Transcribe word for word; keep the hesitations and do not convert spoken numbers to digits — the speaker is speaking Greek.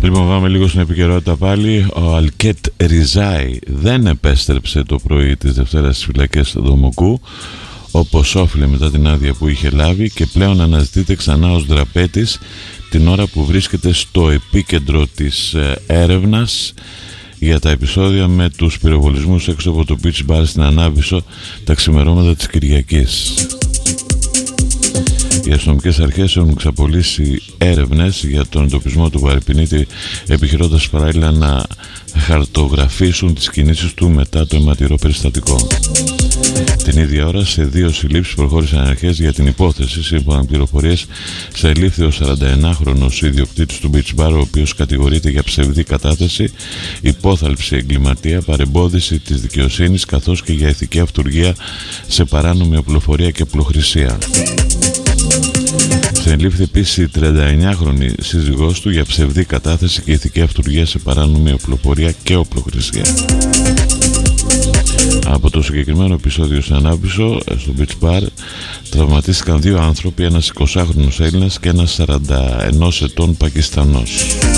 Λοιπόν, πάμε λίγο στην επικαιρότητα πάλι. Ο Αλκέτ Ριζάη δεν επέστρεψε το πρωί της Δευτέρας στις φυλακές του Δομοκού, όπως όφιλε μετά την άδεια που είχε λάβει, και πλέον αναζητείται ξανά ως δραπέτης την ώρα που βρίσκεται στο επίκεντρο της έρευνας για τα επεισόδια με τους πυροβολισμούς έξω από το Beach Bar στην Ανάβησο τα ξημερώματα της Κυριακής. Οι αστυνομικές αρχές έχουν ξαπολύσει έρευνες για τον εντοπισμό του βαρυπινίτη, επιχειρώντας παράλληλα να χαρτογραφήσουν τις κινήσεις του μετά το αιματηρό περιστατικό. Την ίδια ώρα, σε δύο συλλήψεις προχώρησαν αρχές για την υπόθεση. Σύμφωνα με πληροφορίες, συνελήφθη ο σαρανταενάχρονος ιδιοκτήτης του Beach Bar, ο οποίος κατηγορείται για ψευδή κατάθεση, υπόθαλψη εγκληματία, παρεμπόδιση της δικαιοσύνης, καθώς και για ηθική αυτουργία σε παράνομη οπλοφορία και οπλοχρησία. Συνελήφθη επίσης η τριανταεννιάχρονη σύζυγός του για ψευδή κατάθεση και ηθική αυτουργία σε παράνομη οπλοφορία και οπλοχρησία. Από το συγκεκριμένο επεισόδιο στην Ανάβησο, στο Beach Bar, τραυματίστηκαν δύο άνθρωποι, ένας εικοσάχρονος Έλληνας και ένας σαρανταενός ετών Πακιστανός.